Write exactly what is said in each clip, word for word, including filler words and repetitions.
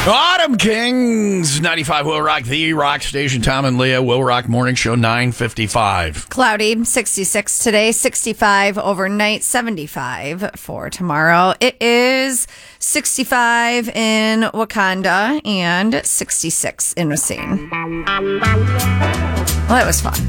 Autumn Kings, ninety-five Will Rock, the rock station. Tom and Leah, Will Rock Morning Show, nine fifty-five. Cloudy, sixty-six today, sixty-five overnight, seventy-five for tomorrow. It is sixty-five in Wakanda and sixty-six in Racine. Well, that was fun.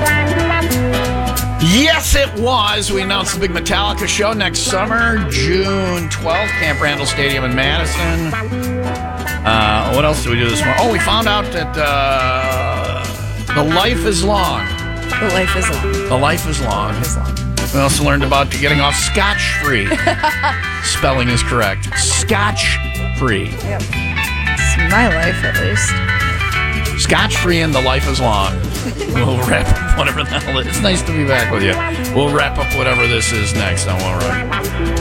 Yes, it was. We announced the big Metallica show next summer, June twelfth, Camp Randall Stadium in Madison. Uh, what else did we do this morning? Oh, we found out that uh, The Life is Long. The life is long. The Life is Long. Life is long. We also learned about getting off scotch-free. Spelling is correct. Scotch-free. Yep. It's my life, at least. Scotch-free and The Life is Long. We'll wrap up whatever the hell it is. It's nice to be back with you. We'll wrap up whatever this is next on Will Rock.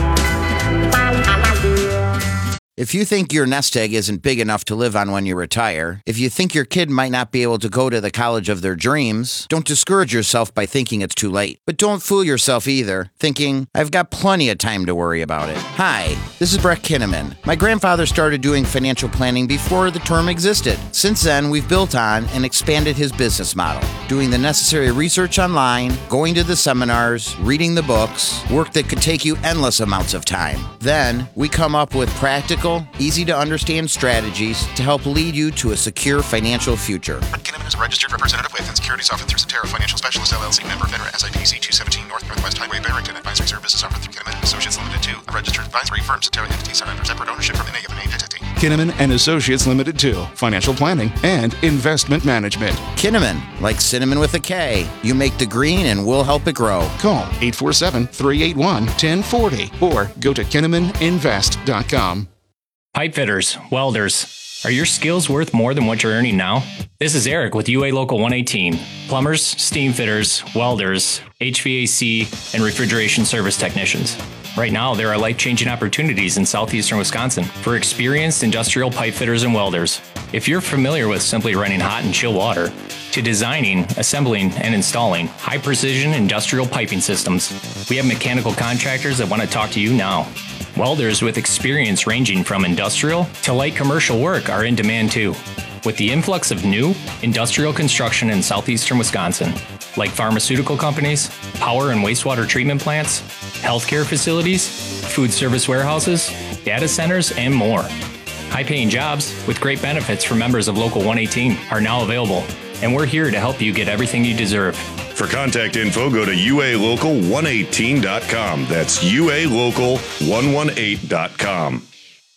If you think your nest egg isn't big enough to live on when you retire, if you think your kid might not be able to go to the college of their dreams, don't discourage yourself by thinking it's too late. But don't fool yourself either, thinking, I've got plenty of time to worry about it. Hi, this is Brett Kinnaman. My grandfather started doing financial planning before the term existed. Since then, we've built on and expanded his business model, doing the necessary research online, going to the seminars, reading the books, work that could take you endless amounts of time. Then, we come up with practical, easy-to-understand strategies to help lead you to a secure financial future. Kinnaman is a registered representative with and securities offered through Cetera Financial Specialist, L L C, member FINRA, S I P C two seventeen North Northwest Highway, Barrington. Advisory services offered through Kinnaman and Associates Limited two, a registered advisory firm. Cetera entities are under separate ownership from any of an entity. Kinnaman and Associates Limited two, financial planning and investment management. Kinnaman, like cinnamon with a K. You make the green and we'll help it grow. Call eight four seven, three eight one, one zero four zero or go to kinnaman invest dot com. Pipe fitters, welders, are your skills worth more than what you're earning now? This is Eric with U A Local one eighteen. Plumbers, steam fitters, welders, H V A C, and refrigeration service technicians. Right now, there are life-changing opportunities in southeastern Wisconsin for experienced industrial pipe fitters and welders. If you're familiar with simply running hot and chill water, to designing, assembling, and installing high-precision industrial piping systems, we have mechanical contractors that want to talk to you now. Welders with experience ranging from industrial to light commercial work are in demand too. With the influx of new industrial construction in southeastern Wisconsin, like pharmaceutical companies, power and wastewater treatment plants, healthcare facilities, food service warehouses, data centers, and more. High-paying jobs with great benefits for members of Local one eighteen are now available, and we're here to help you get everything you deserve. For contact info, go to U A local one eighteen dot com. That's U A local one eighteen dot com.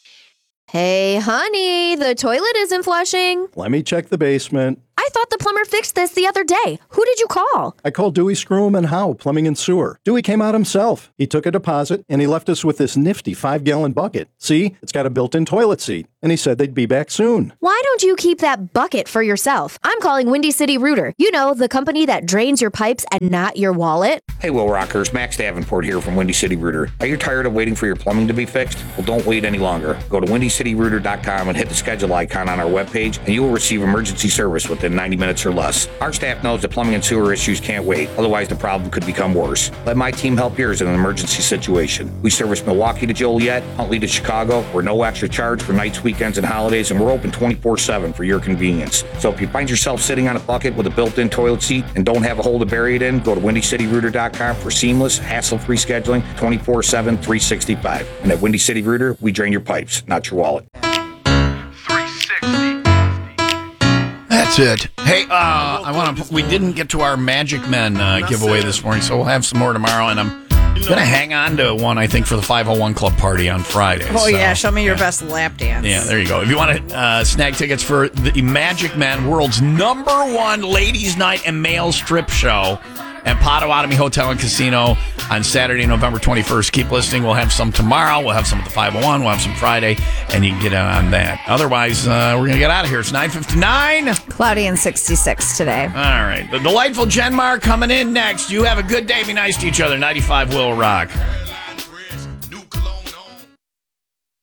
Hey, honey, the toilet isn't flushing. Let me check the basement. I thought the plumber fixed this the other day. Who did you call? I called Dewey Scroom and Howe Plumbing and Sewer. Dewey came out himself. He took a deposit, and he left us with this nifty five-gallon bucket. See? It's got a built-in toilet seat. And he said they'd be back soon. Why don't you keep that bucket for yourself? I'm calling Windy City Rooter. You know, the company that drains your pipes and not your wallet. Hey, Will Rockers. Max Davenport here from Windy City Rooter. Are you tired of waiting for your plumbing to be fixed? Well, don't wait any longer. Go to windy city rooter dot com and hit the schedule icon on our webpage, and you will receive emergency service within ninety minutes or less. Our staff knows that plumbing and sewer issues can't wait. Otherwise, the problem could become worse. Let my team help yours in an emergency situation. We service Milwaukee to Joliet, Huntley to Chicago. We're no extra charge for nights, weekends, and holidays, and we're open twenty-four seven for your convenience. So if you find yourself sitting on a bucket with a built-in toilet seat and don't have a hole to bury it in, go to windy city rooter dot com for seamless, hassle-free scheduling twenty-four seven, three sixty-five. And at Windy City Rooter, we drain your pipes, not your wallet. That's it. Hey, uh, I want to. We didn't get to our Magic Men uh, giveaway this morning, so we'll have some more tomorrow. And I'm gonna hang on to one, I think, for the five oh one Club party on Friday. Oh so, yeah, show me your yeah. best lap dance. Yeah, there you go. If you want to uh, snag tickets for the Magic Men, world's number one ladies' night and male strip show at Potawatomi Hotel and Casino on Saturday, November twenty-first. Keep listening. We'll have some tomorrow. We'll have some at the five oh one. We'll have some Friday, and you can get on that. Otherwise, uh, we're going to get out of here. It's nine fifty-nine. Cloudy and sixty-six today. All right. The delightful Jen Marr coming in next. You have a good day. Be nice to each other. ninety-five Will Rock.